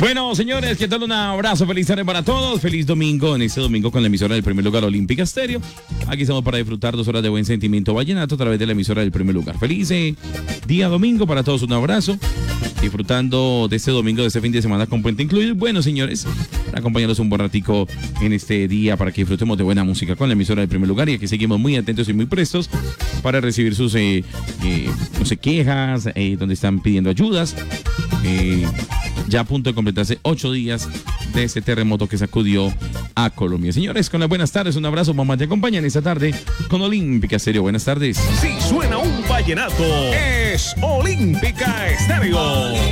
Bueno, señores, ¿qué tal? Un abrazo, feliz tarde para todos. Feliz domingo, en este domingo con la emisora del primer lugar, Olímpica Estéreo. Aquí estamos para disfrutar 2 horas de buen sentimiento vallenato a través de la emisora del primer lugar. Feliz día domingo para todos, un abrazo. Disfrutando de este domingo, de este fin de semana con puente incluido. Bueno, señores, acompañarnos un buen ratico en este día para que disfrutemos de buena música con la emisora del primer lugar. Y aquí seguimos muy atentos y muy prestos para recibir sus no sé, quejas, donde están pidiendo ayudas. Ya a punto de completarse 8 días de ese terremoto que sacudió a Colombia. Señores, con las buenas tardes, un abrazo. Mamá, te acompañan esta tarde con Olímpica Estéreo. Buenas tardes. Si suena un vallenato, es Olímpica Estéreo.